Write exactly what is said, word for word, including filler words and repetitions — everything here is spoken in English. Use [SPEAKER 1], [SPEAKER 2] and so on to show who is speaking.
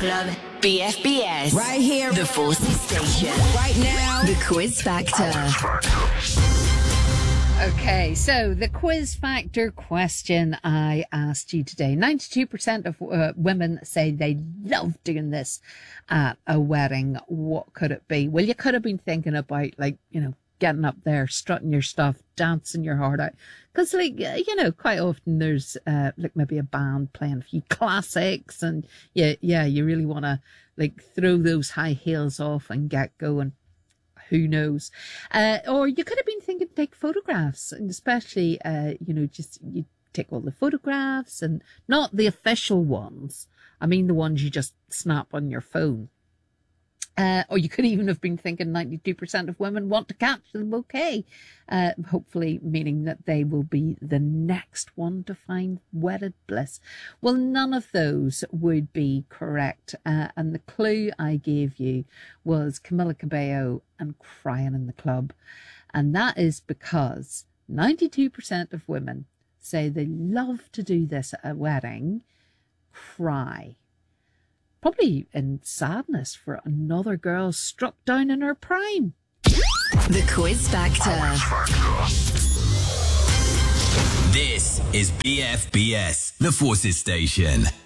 [SPEAKER 1] club. B F B S.
[SPEAKER 2] Right here.
[SPEAKER 1] The Forces Station.
[SPEAKER 2] Right now.
[SPEAKER 1] The Quiz Factor.
[SPEAKER 3] Okay, so the Quiz Factor question I asked you today. ninety-two percent of uh, women say they love doing this at a wedding. What could it be? Well, you could have been thinking about, like, you know, getting up there, strutting your stuff, dancing your heart out. Because, like, you know, quite often there's, uh, like, maybe a band playing a few classics. And, yeah, yeah, you really want to, like, throw those high heels off and get going. Who knows? Uh, or you could have been thinking take photographs. And especially, uh, you know, just you take all the photographs and not the official ones. I mean, the ones you just snap on your phone. Uh, or you could even have been thinking ninety-two percent of women want to catch the bouquet, uh, hopefully meaning that they will be the next one to find wedded bliss. Well, none of those would be correct. Uh, and the clue I gave you was Camila Cabello and Crying in the Club. And that is because ninety-two percent of women say they love to do this at a wedding, cry. Probably in sadness for another girl struck down in her prime.
[SPEAKER 1] The Quiz Factor.
[SPEAKER 4] This is B F B S, the Forces Station.